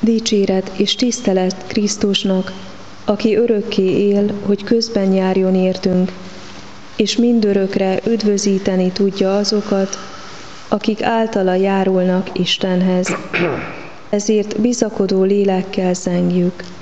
Dicséret és tisztelet Krisztusnak, aki örökké él, hogy közben járjon értünk, és mindörökre üdvözíteni tudja azokat, akik általa járulnak Istenhez. Ezért bizakodó lélekkel zengjük.